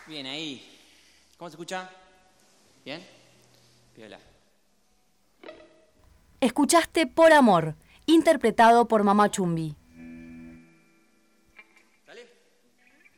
Bien, ahí. ¿Cómo se escucha? ¿Bien? Piola. Escuchaste Por Amor, interpretado por Mamá Chumbi.